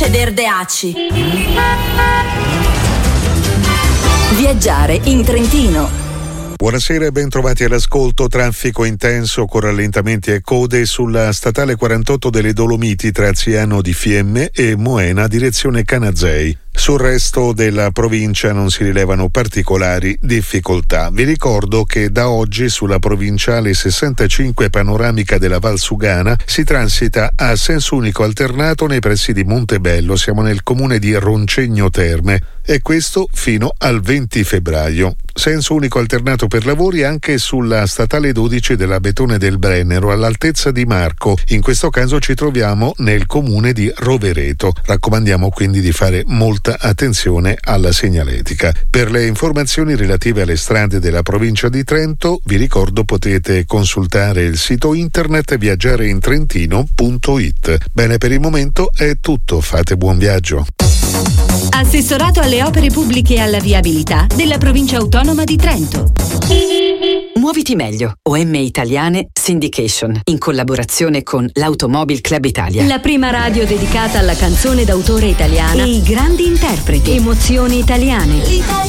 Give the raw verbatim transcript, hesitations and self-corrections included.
Luce Verde A C I. Viaggiare in Trentino. Buonasera e ben trovati all'ascolto. Traffico intenso con rallentamenti e code sulla statale quarantotto delle Dolomiti tra Ziano di Fiemme e Moena direzione Canazei. Sul resto della provincia non si rilevano particolari difficoltà. Vi ricordo che da oggi sulla provinciale sessantacinque panoramica della Valsugana si transita a senso unico alternato nei pressi di Montebello. Siamo nel comune di Roncegno Terme e questo fino al venti febbraio. Senso unico alternato per lavori anche sulla statale dodici della Betone del Brennero all'altezza di Marco. In questo caso ci troviamo nel comune di Rovereto. Raccomandiamo quindi di fare molta attenzione alla segnaletica. Per le informazioni relative alle strade della provincia di Trento, vi ricordo potete consultare il sito internet viaggiareintrentino punto it. Bene, per il momento è tutto, fate buon viaggio. Assessorato alle opere pubbliche e alla viabilità della provincia autonoma di Trento. Muoviti meglio. O M Italiane Syndication, in collaborazione con l'Automobile Club Italia. La prima radio dedicata alla canzone d'autore italiana e i grandi interpreti. Emozioni italiane.